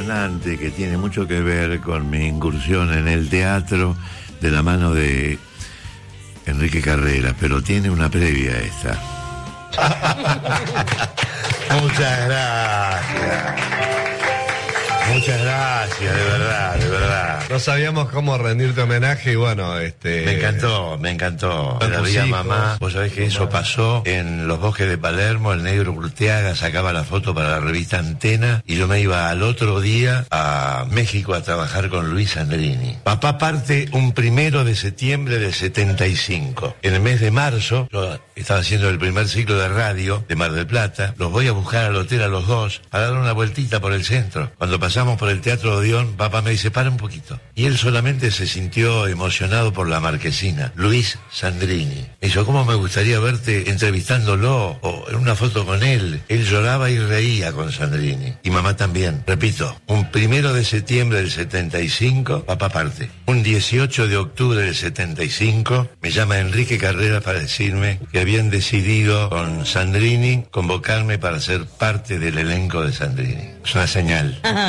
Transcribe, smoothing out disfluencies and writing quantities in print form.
emocionante que tiene mucho que ver con mi incursión en el teatro de la mano de Enrique Carreras, pero tiene una previa esta. Muchas gracias. Muchas gracias, de verdad, de verdad. No sabíamos cómo rendirte homenaje y bueno, Me encantó. La veía mamá. Vos sabés que eso pasó en los bosques de Palermo. El negro Urteaga sacaba la foto para la revista Antena y yo me iba al otro día a México a trabajar con Luis Sandrini. Papá parte un 1 de septiembre del 75. En el mes de marzo, yo estaba haciendo el primer ciclo de radio de Mar del Plata. Los voy a buscar al hotel a los dos para dar una vueltita por el centro. Cuando pasamos por el Teatro Odeón, papá me dice, para un poquito. Y él solamente se sintió emocionado por la marquesina. Luis Sandrini. Me dijo, ¿cómo me gustaría verte entrevistándolo o en una foto con él? Él lloraba y reía con Sandrini. Y mamá también. Repito, un 1 de septiembre del 75, papá parte. Un 18 de octubre del 75, me llama Enrique Carreras para decirme que habían decidido con Sandrini convocarme para ser parte del elenco de Sandrini. Es una señal.